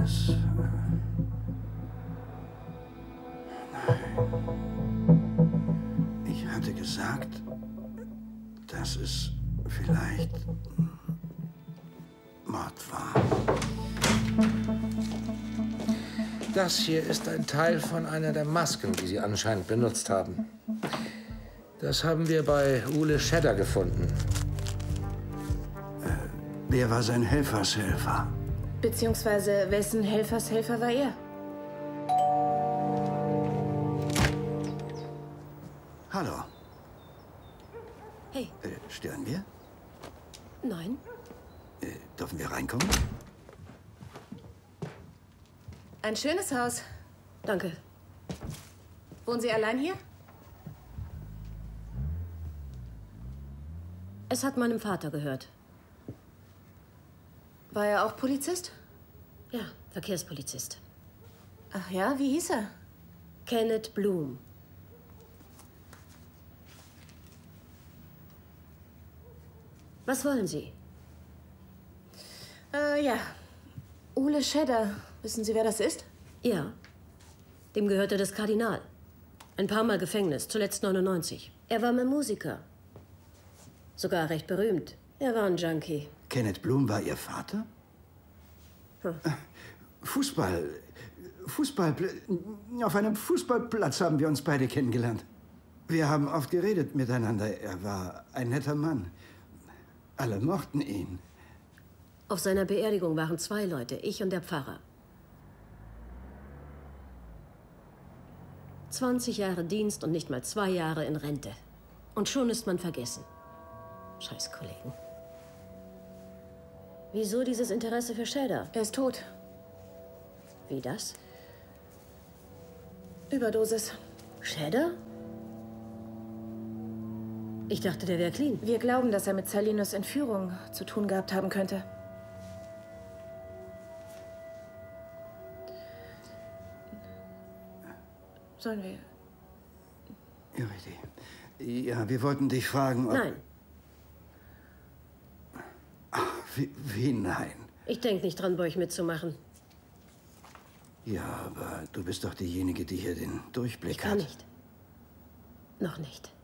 es... Nein. Ich hatte gesagt, dass es vielleicht Mord war. Das hier ist ein Teil von einer der Masken, die Sie anscheinend benutzt haben. Das haben wir bei Ole Schedder gefunden. Wer war sein Helfershelfer? Beziehungsweise wessen Helfershelfer war er? Hallo. Hey. Stören wir? Nein. Dürfen wir reinkommen? Ein schönes Haus. Danke. Wohnen Sie allein hier? Es hat meinem Vater gehört. War er auch Polizist? Ja, Verkehrspolizist. Ach ja, wie hieß er? Kenneth Bloom. Was wollen Sie? Ja. Ole Schedder. Wissen Sie, wer das ist? Ja. Dem gehörte das Kardinal. Ein paar Mal Gefängnis, zuletzt 99. Er war mein Musiker. Sogar recht berühmt. Er war ein Junkie. Kenneth Bloom war Ihr Vater? Hm. Fußball. Auf einem Fußballplatz haben wir uns beide kennengelernt. Wir haben oft geredet miteinander. Er war ein netter Mann. Alle mochten ihn. Auf seiner Beerdigung waren 2 Leute, ich und der Pfarrer. 20 Jahre Dienst und nicht mal 2 Jahre in Rente. Und schon ist man vergessen. Scheiß Kollegen. Wieso dieses Interesse für Schedder? Er ist tot. Wie das? Überdosis. Schedder? Ich dachte, der wäre clean. Wir glauben, dass er mit Salinos Entführung zu tun gehabt haben könnte. Sollen wir... Ja, richtig. Ja, wir wollten dich fragen, ob... Nein. Ach, wie nein? Ich denke nicht dran, bei euch mitzumachen. Ja, aber du bist doch diejenige, die hier den Durchblick Ich kann hat. nicht. Noch nicht.